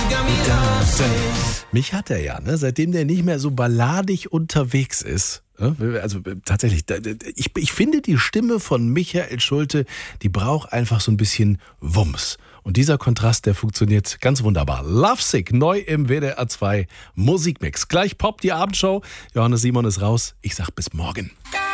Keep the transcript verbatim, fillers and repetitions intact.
Mich hat er ja, ne? Seitdem der nicht mehr so balladig unterwegs ist. Also tatsächlich, ich, ich finde die Stimme von Michael Schulte, die braucht einfach so ein bisschen Wumms. Und dieser Kontrast, der funktioniert ganz wunderbar. Lovesick, neu im W D R zwei Musikmix. Gleich poppt die Abendshow. Johannes Simon ist raus. Ich sag bis morgen.